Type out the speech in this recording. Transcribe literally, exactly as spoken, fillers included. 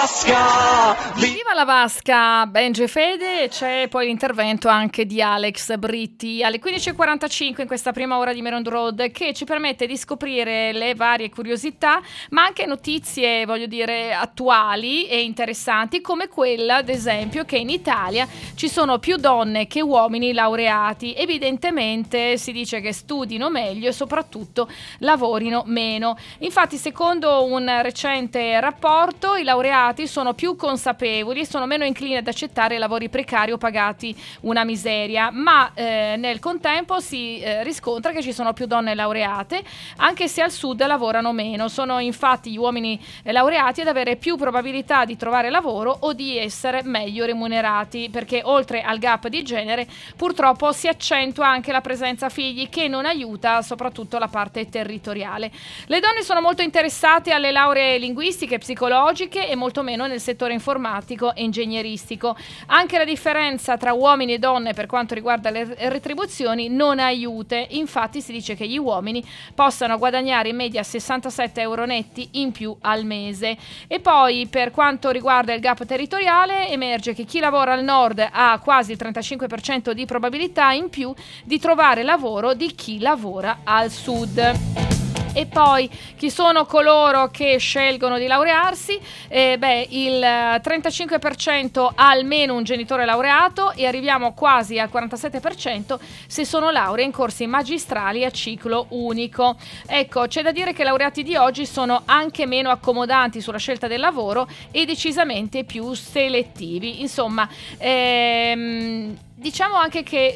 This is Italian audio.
vasca. Viva la vasca, Benji e Fede. C'è poi l'intervento anche di Alex Britti alle quindici e quarantacinque in questa prima ora di Main Road, che ci permette di scoprire le varie curiosità, ma anche notizie, voglio dire, attuali e interessanti, come quella, ad esempio, che in Italia ci sono più donne che uomini laureati. Evidentemente si dice che studino meglio e soprattutto lavorino meno. Infatti, secondo un recente rapporto, i laureati sono più consapevoli e sono meno inclini ad accettare lavori precari o pagati una miseria, ma eh, nel contempo si eh, riscontra che ci sono più donne laureate, anche se al sud lavorano meno. Sono infatti gli uomini eh, laureati ad avere più probabilità di trovare lavoro o di essere meglio remunerati, perché oltre al gap di genere purtroppo si accentua anche la presenza figli, che non aiuta soprattutto la parte territoriale. Le donne sono molto interessate alle lauree linguistiche, psicologiche e molto meno nel settore informatico e ingegneristico. Anche la differenza tra uomini e donne per quanto riguarda le retribuzioni non aiuta. Infatti si dice che gli uomini possano guadagnare in media sessantasette euro netti in più al mese. E poi, per quanto riguarda il gap territoriale, emerge che chi lavora al nord ha quasi il trentacinque per cento di probabilità in più di trovare lavoro di chi lavora al sud. E poi chi sono coloro che scelgono di laurearsi? Eh, beh, il trentacinque per cento ha almeno un genitore laureato, e arriviamo quasi al quarantasette per cento se sono lauree in corsi magistrali a ciclo unico. Ecco, c'è da dire che i laureati di oggi sono anche meno accomodanti sulla scelta del lavoro e decisamente più selettivi. Insomma, ehm, diciamo anche che